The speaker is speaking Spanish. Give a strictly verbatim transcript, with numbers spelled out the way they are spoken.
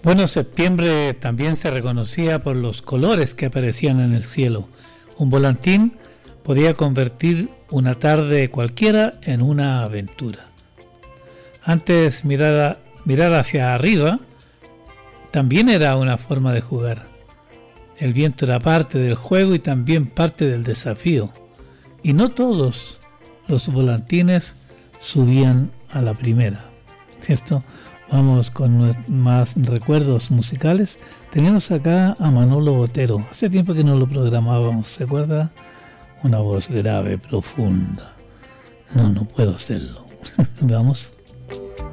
Bueno, septiembre también se reconocía por los colores que aparecían en el cielo. Un volantín podía convertir una tarde cualquiera en una aventura. Antes mirar, a, mirar hacia arriba también era una forma de jugar. El viento era parte del juego y también parte del desafío. Y no todos los volantines subían a la primera, ¿cierto? Vamos con más recuerdos musicales. Tenemos acá a Manolo Botero. Hace tiempo que no lo programábamos, ¿se acuerda? Una voz grave, profunda. No, no puedo hacerlo. Vamos.